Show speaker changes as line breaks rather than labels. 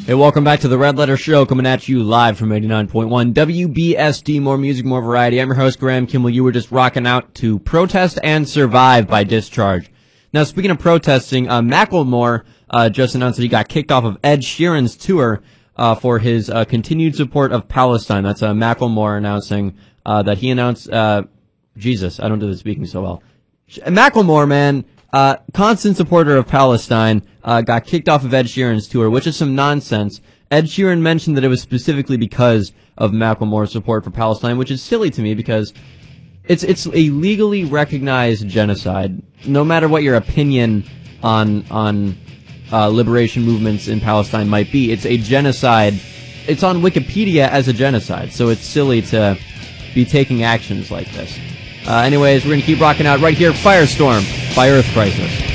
Hey, welcome back to the Red Letter Show, coming at you live from 89.1 WBSD. More music, more variety. I'm your host, Graham Kimball. You were just rocking out to Protest and Survive by Discharge. Now, speaking of protesting, Macklemore just announced that he got kicked off of Ed Sheeran's tour for his continued support of Palestine. That's Macklemore announcing that he announced... Jesus, I don't do the speaking so well. Macklemore, man... constant supporter of Palestine, got kicked off of Ed Sheeran's tour, which is some nonsense. Ed Sheeran mentioned that it was specifically because of Macklemore's support for Palestine, which is silly to me because it's a legally recognized genocide. No matter what your opinion on liberation movements in Palestine might be, it's a genocide. It's on Wikipedia as a genocide, so it's silly to be taking actions like this. Anyways, we're going to keep rocking out right here, Firestorm by Earth Crisis.